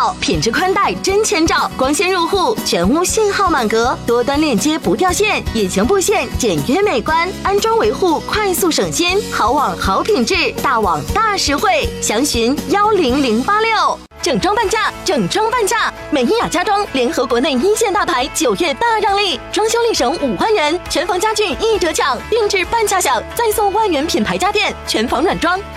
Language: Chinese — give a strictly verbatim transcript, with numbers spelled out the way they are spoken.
好，品质宽带真千兆，光纤入户，全屋信号满格，多端链接不掉线，隐形布线简约美观，安装维护快速省心，好网好品质，大网大实惠，详询幺零零八六。整装半价，整装半价！美伊雅家装联合国内一线大牌，九月大让利，装修立省五万元，全房家具一折抢，定制半价享，再送万元品牌家电，全房软装。